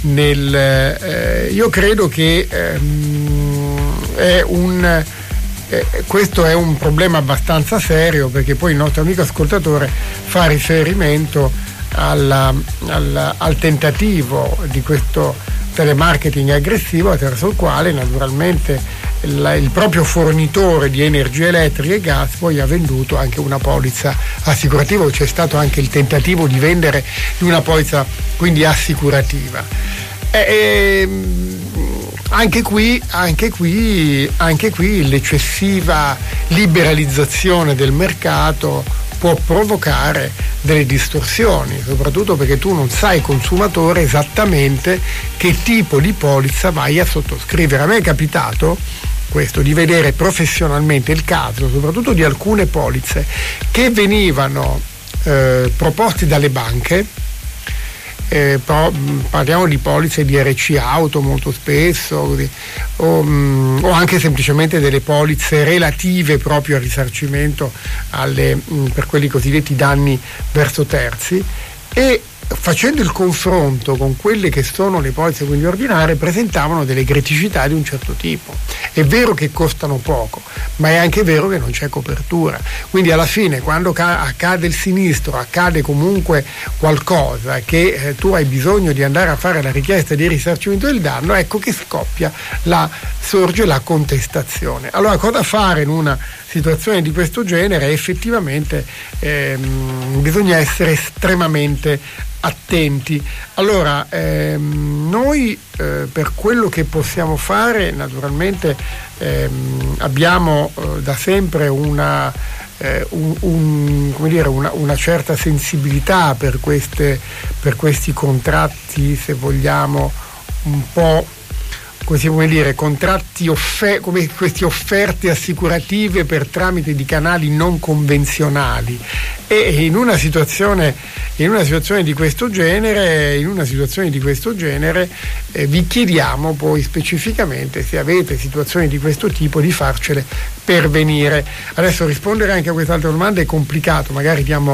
io credo che questo è un problema abbastanza serio, perché poi il nostro amico ascoltatore fa riferimento al tentativo di questo telemarketing aggressivo, attraverso il quale naturalmente il proprio fornitore di energia elettrica e gas poi ha venduto anche una polizza assicurativa. C'è stato anche il tentativo di vendere una polizza quindi assicurativa. Anche qui l'eccessiva liberalizzazione del mercato può provocare delle distorsioni, soprattutto perché tu non sai, consumatore, esattamente che tipo di polizza vai a sottoscrivere. A me è capitato questo, di vedere professionalmente il caso soprattutto di alcune polizze che venivano proposte dalle banche. Parliamo di polizze di RC auto molto spesso, o anche semplicemente delle polizze relative proprio al risarcimento per quelli cosiddetti danni verso terzi, e facendo il confronto con quelle che sono le polizze quindi ordinarie presentavano delle criticità di un certo tipo. È vero che costano poco, ma è anche vero che non c'è copertura, quindi alla fine quando accade il sinistro, accade comunque qualcosa che tu hai bisogno di andare a fare la richiesta di risarcimento del danno, ecco che sorge la contestazione. Allora, cosa fare in una situazione di questo genere? Effettivamente bisogna essere estremamente attenti. Allora, noi per quello che possiamo fare, naturalmente abbiamo da sempre una certa sensibilità per questi contratti, se vogliamo, un po' così, come dire, contratti come queste offerte assicurative per tramite di canali non convenzionali, e in una situazione di questo genere vi chiediamo poi specificamente, se avete situazioni di questo tipo, di farcele pervenire. Adesso rispondere anche a quest'altra domanda è complicato, magari do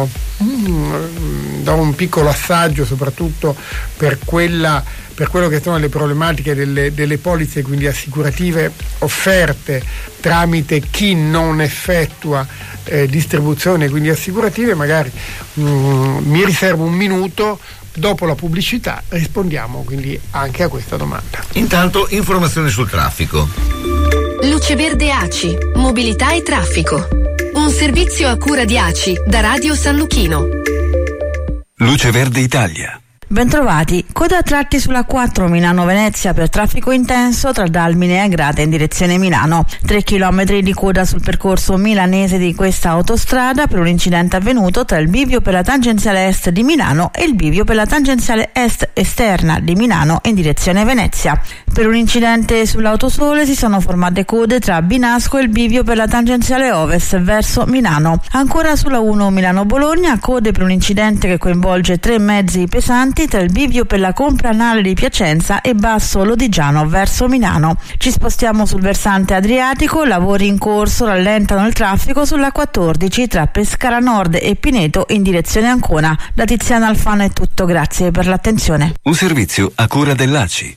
un piccolo assaggio soprattutto per quello che sono le problematiche delle polizze quindi assicurative offerte tramite chi non effettua distribuzione quindi assicurative. Magari mi riservo un minuto, dopo la pubblicità rispondiamo quindi anche a questa domanda. Intanto informazioni sul traffico. Luce Verde ACI, mobilità e traffico. Un servizio a cura di ACI da Radio San Luchino. Luce Verde Italia. Bentrovati. Coda a tratti sulla 4 Milano-Venezia per traffico intenso tra Dalmine e Agrate in direzione Milano. 3 chilometri di coda sul percorso milanese di questa autostrada per un incidente avvenuto tra il bivio per la tangenziale est di Milano e il bivio per la tangenziale est esterna di Milano in direzione Venezia. Per un incidente sull'Autosole si sono formate code tra Binasco e il bivio per la tangenziale ovest verso Milano. Ancora sulla 1 Milano-Bologna, code per un incidente che coinvolge 3 mezzi pesanti tra il bivio per la complanale di Piacenza e Basso Lodigiano verso Milano. Ci spostiamo sul versante adriatico, lavori in corso rallentano il traffico sulla 14 tra Pescara Nord e Pineto in direzione Ancona. Da Tiziana Alfano è tutto, grazie per l'attenzione. Un servizio a cura dell'ACI.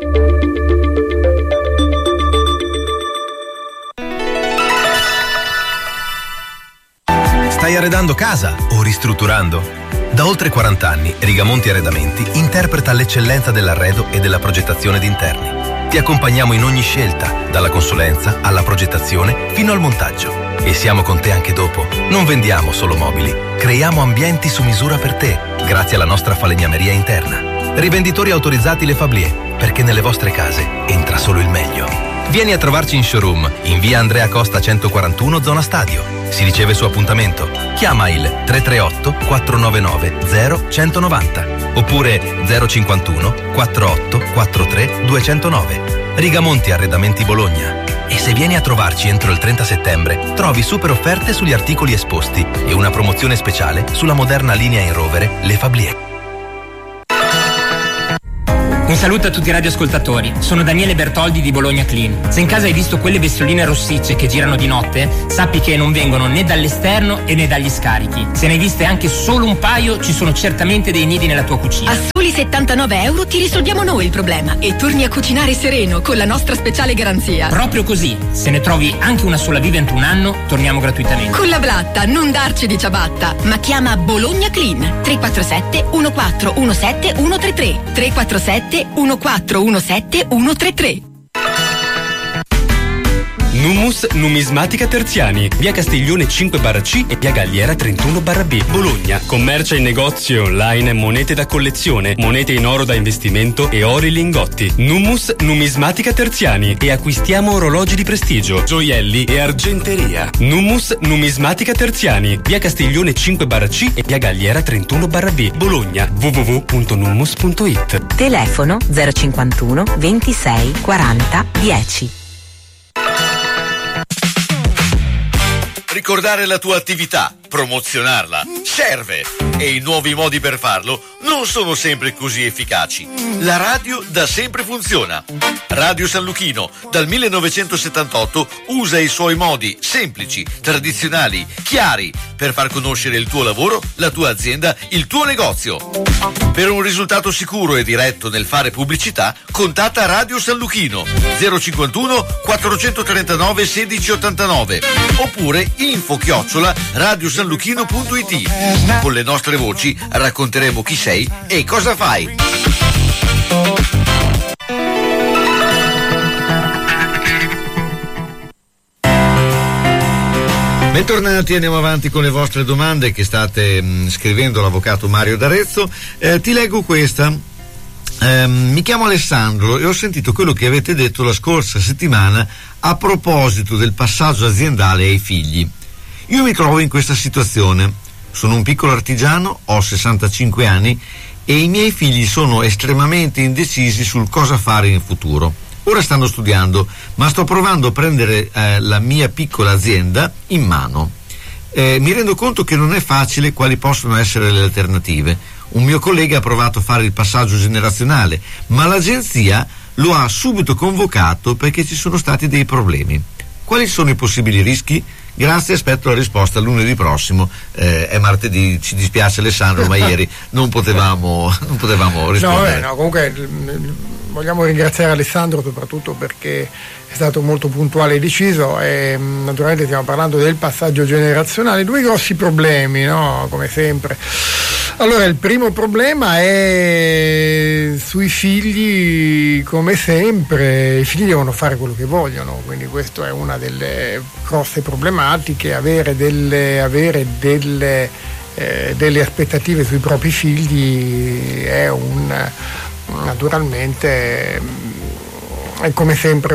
Stai arredando casa o ristrutturando? Da oltre 40 anni Rigamonti Arredamenti interpreta l'eccellenza dell'arredo e della progettazione d'interni. Ti accompagniamo in ogni scelta, dalla consulenza alla progettazione fino al montaggio. E siamo con te anche dopo. Non vendiamo solo mobili, creiamo ambienti su misura per te, grazie alla nostra falegnameria interna. Rivenditori autorizzati Le Fablier, perché nelle vostre case entra solo il meglio. Vieni a trovarci in showroom, in via Andrea Costa 141, zona Stadio. Si riceve su appuntamento. Chiama il 338 499 0190 oppure 051 48 43 209. Rigamonti Arredamenti Bologna. E se vieni a trovarci entro il 30 settembre, trovi super offerte sugli articoli esposti e una promozione speciale sulla moderna linea in rovere Le Fablier. Un saluto a tutti i radioascoltatori, sono Daniele Bertoldi di Bologna Clean. Se in casa hai visto quelle bestioline rossicce che girano di notte, sappi che non vengono né dall'esterno e né dagli scarichi. Se ne hai viste anche solo un paio, ci sono certamente dei nidi nella tua cucina. A soli 79 euro ti risolviamo noi il problema e torni a cucinare sereno con la nostra speciale garanzia. Proprio così, se ne trovi anche una sola viva entro un anno, torniamo gratuitamente. Con la blatta, non darci di ciabatta, ma chiama Bologna Clean 347 1417 133 347 1417 133. Nummus Numismatica Terziani, via Castiglione 5/C e via Galliera 31/B, Bologna. Commercia in negozio online monete da collezione, monete in oro da investimento e ori lingotti. Nummus Numismatica Terziani, e acquistiamo orologi di prestigio, gioielli e argenteria. Nummus Numismatica Terziani, via Castiglione 5/C e via Galliera 31/B, Bologna. www.nummus.it. Telefono 051 26 40 10. Ricordare la tua attività, promozionarla, serve, e i nuovi modi per farlo non sono sempre così efficaci. La radio da sempre funziona. Radio San Luchino dal 1978 usa i suoi modi semplici, tradizionali, chiari per far conoscere il tuo lavoro, la tua azienda, il tuo negozio. Per un risultato sicuro e diretto nel fare pubblicità, contatta Radio San Luchino 051 439 1689 oppure info@radiosanluchino.it. Con le nostre voci racconteremo chi sei e cosa fai. Bentornati, andiamo avanti con le vostre domande che state scrivendo all'avvocato Mario D'Arezzo. Ti leggo questa. Mi chiamo Alessandro e ho sentito quello che avete detto la scorsa settimana a proposito del passaggio aziendale ai figli. Io mi trovo in questa situazione. Sono un piccolo artigiano, ho 65 anni e i miei figli sono estremamente indecisi sul cosa fare in futuro. Ora stanno studiando, ma sto provando a prendere la mia piccola azienda in mano. Mi rendo conto che non è facile quali possono essere le alternative. Un mio collega ha provato a fare il passaggio generazionale, ma l'agenzia lo ha subito convocato perché ci sono stati dei problemi. Quali sono i possibili rischi? Grazie, aspetto la risposta lunedì prossimo. È martedì, ci dispiace Alessandro, ma ieri non potevamo rispondere. No, comunque vogliamo ringraziare Alessandro soprattutto perché è stato molto puntuale e deciso, e naturalmente stiamo parlando del passaggio generazionale. Due grossi problemi, no? Come sempre. Allora, il primo problema è sui figli, come sempre, i figli devono fare quello che vogliono, quindi questa è una delle grosse problematiche, avere delle aspettative sui propri figli è naturalmente è come sempre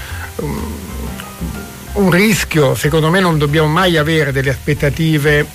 un rischio. Secondo me non dobbiamo mai avere delle aspettative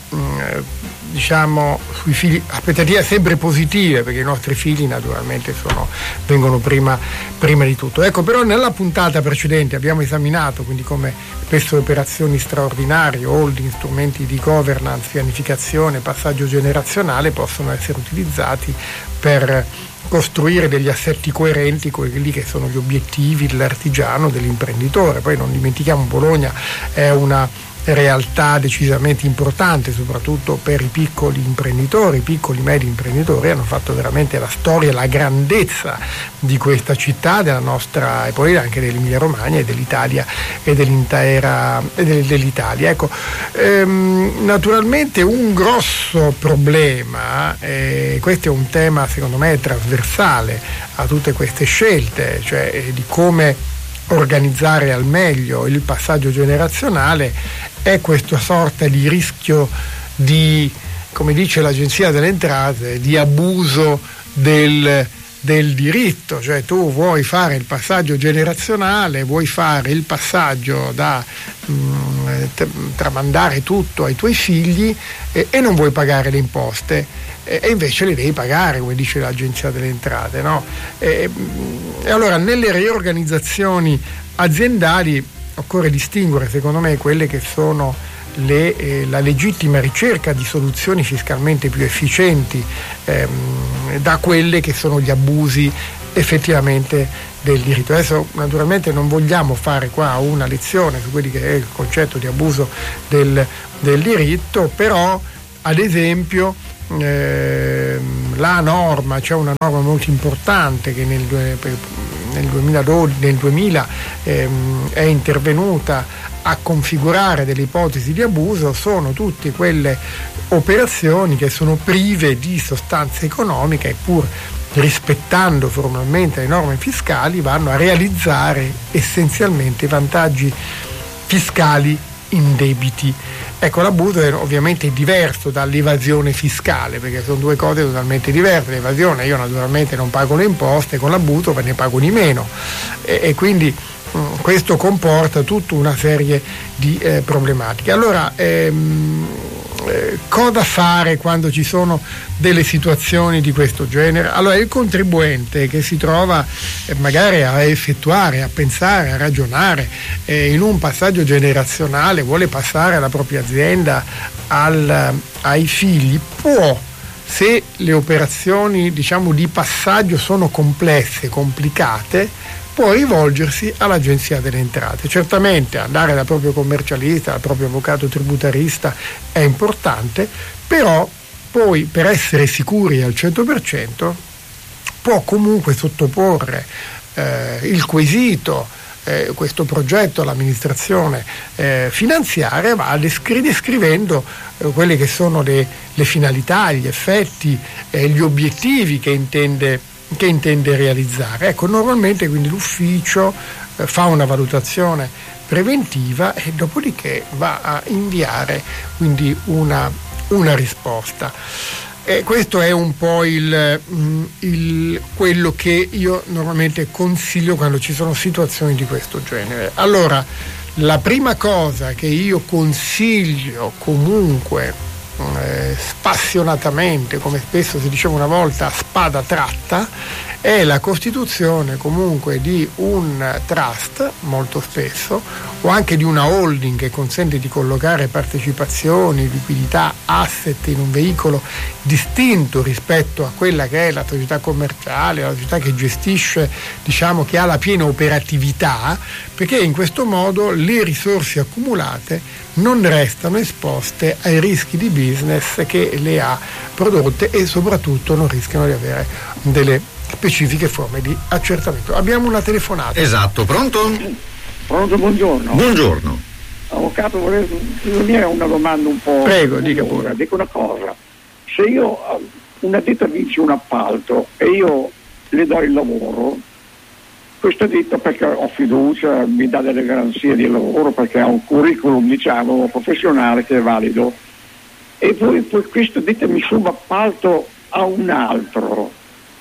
sui figli, aspettative sempre positive, perché i nostri figli naturalmente vengono prima di tutto. Ecco, però nella puntata precedente abbiamo esaminato quindi come spesso operazioni straordinarie, holding, strumenti di governance, pianificazione, passaggio generazionale possono essere utilizzati per costruire degli assetti coerenti con quelli che sono gli obiettivi dell'artigiano, dell'imprenditore. Poi non dimentichiamo, Bologna è una realtà decisamente importante soprattutto per i piccoli imprenditori, i piccoli medi imprenditori hanno fatto veramente la storia e la grandezza di questa città, della nostra, e poi anche dell'Emilia Romagna e dell'Italia e dell'Italia. Ecco, naturalmente un grosso problema, questo è un tema secondo me trasversale a tutte queste scelte, cioè di come organizzare al meglio il passaggio generazionale, è questa sorta di rischio di, come dice l'Agenzia delle Entrate, di abuso del diritto, cioè tu vuoi fare il passaggio generazionale, vuoi fare il passaggio da tramandare tutto ai tuoi figli e non vuoi pagare le imposte, e invece le devi pagare, come dice l'Agenzia delle Entrate, no? E allora nelle riorganizzazioni aziendali occorre distinguere, secondo me, quelle che sono la legittima ricerca di soluzioni fiscalmente più efficienti da quelle che sono gli abusi effettivamente del diritto. Adesso naturalmente non vogliamo fare qua una lezione su quelli che è il concetto di abuso del diritto, però ad esempio la norma, c'è una norma molto importante che nel 2000 è intervenuta a configurare delle ipotesi di abuso, sono tutte quelle operazioni che sono prive di sostanza economica e pur rispettando formalmente le norme fiscali vanno a realizzare essenzialmente vantaggi fiscali indebiti. Ecco, l'abuso è ovviamente diverso dall'evasione fiscale, perché sono due cose totalmente diverse. L'evasione, io naturalmente non pago le imposte, con l'abuso ne pago di meno e quindi questo comporta tutta una serie di problematiche. Allora, cosa fare quando ci sono delle situazioni di questo genere? Allora, il contribuente che si trova magari a effettuare, a pensare, a ragionare in un passaggio generazionale, vuole passare la propria azienda ai figli, può, se le operazioni di passaggio sono complesse, complicate, può rivolgersi all'Agenzia delle Entrate. Certamente andare dal proprio commercialista, dal proprio avvocato tributarista è importante, però poi per essere sicuri al 100% può comunque sottoporre il quesito, questo progetto all'amministrazione finanziaria, va descrivendo quelle che sono le finalità, gli effetti, gli obiettivi che intende realizzare. Ecco, normalmente quindi l'ufficio fa una valutazione preventiva e dopodiché va a inviare quindi una risposta. Questo è un po' quello che io normalmente consiglio quando ci sono situazioni di questo genere. Allora, la prima cosa che io consiglio comunque spassionatamente, come spesso si diceva una volta, a spada tratta, è la costituzione comunque di un trust, molto spesso, o anche di una holding che consente di collocare partecipazioni, liquidità, asset in un veicolo distinto rispetto a quella che è la società commerciale, la società che gestisce, che ha la piena operatività, perché in questo modo le risorse accumulate non restano esposte ai rischi di business che le ha prodotte e soprattutto non rischiano di avere delle specifiche forme di accertamento. Abbiamo una telefonata. Esatto, pronto? Pronto, buongiorno. Buongiorno. Avvocato, la mia è una domanda un po'... Prego, dica pure. Dico una cosa, se io, una ditta vince un appalto e io le do il lavoro, questa ditta, perché ho fiducia, mi dà delle garanzie di lavoro, perché ha un curriculum professionale che è valido, e poi questa ditta mi subappalto a un altro,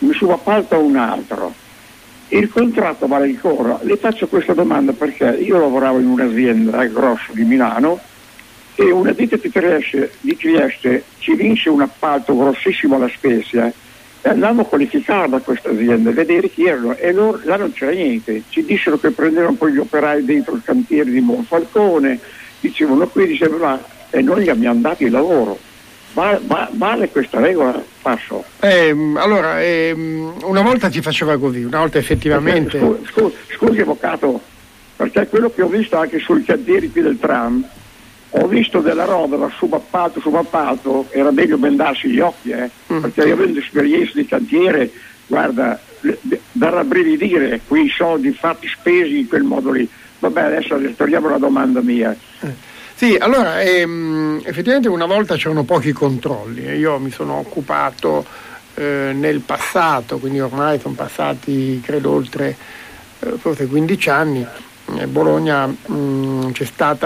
il contratto vale ancora. Le faccio questa domanda perché io lavoravo in un'azienda grossa di Milano e una ditta di Trieste ci vince un appalto grossissimo alla Spezia e andavamo a qualificare da questa azienda, a vedere chi erano, e là non c'era niente. Ci dissero che prendevano poi gli operai dentro il cantiere di Monfalcone, dicevano e noi gli abbiamo dato il lavoro. Vale questa regola? Passo. Allora, una volta si faceva così, una volta effettivamente... Scusi avvocato, perché quello che ho visto anche sui cantieri qui del tram, ho visto della roba da subappalto, era meglio bendarsi gli occhi, perché io avendo esperienza di cantiere, guarda, da rabbrividire quei soldi fatti spesi in quel modo lì. Vabbè, adesso torniamo alla domanda mia. Sì, allora effettivamente una volta c'erano pochi controlli e io mi sono occupato nel passato, quindi ormai sono passati credo oltre forse 15 anni. A Bologna c'è stata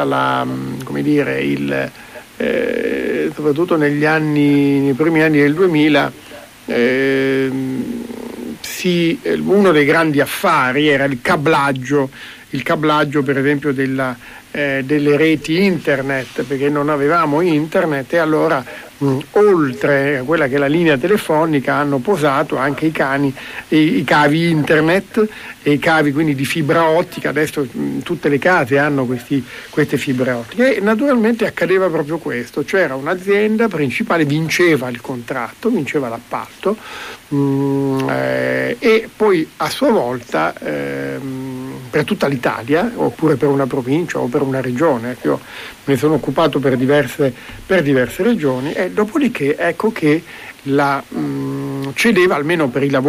soprattutto nei primi anni del 2000, uno dei grandi affari era il cablaggio per esempio delle reti internet, perché non avevamo internet e allora oltre a quella che è la linea telefonica hanno posato anche i cavi internet e i cavi quindi di fibra ottica. Adesso tutte le case hanno queste fibre ottiche e naturalmente accadeva proprio questo: c'era un'azienda principale, vinceva il contratto, vinceva l'appalto e poi a sua volta per tutta l'Italia, oppure per una provincia o per una regione. Io me ne sono occupato per diverse regioni, e dopodiché ecco che cedeva, almeno per i lavori